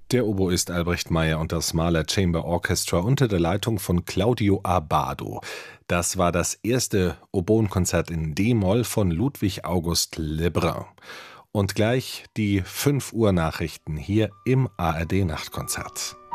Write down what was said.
Der Oboist Albrecht Meyer und das Mahler Chamber Orchestra unter der Leitung von Claudio Abbado. Das war das erste Oboenkonzert in d-Moll von Ludwig August Lebrun. Und gleich die 5 Uhr Nachrichten hier im ARD Nachtkonzert.